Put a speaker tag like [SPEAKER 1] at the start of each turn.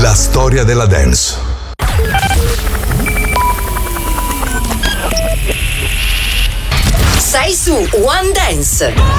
[SPEAKER 1] La storia della dance.
[SPEAKER 2] Sei su One Dance.